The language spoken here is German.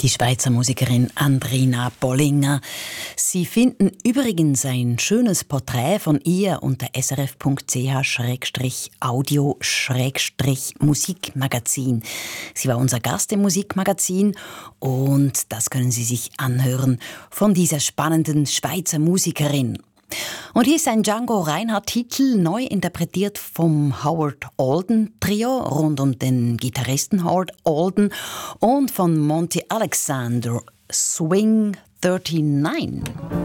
die Schweizer Musikerin Andrina Bollinger. Sie finden übrigens ein schönes Porträt von ihr unter srf.ch/audio/musikmagazin. Sie war unser Gast im Musikmagazin und das können Sie sich anhören von dieser spannenden Schweizer Musikerin. Und hier ist ein Django Reinhardt-Titel, neu interpretiert vom Howard Alden Trio rund um den Gitarristen Howard Alden und von Monty Alexander, Swing 39.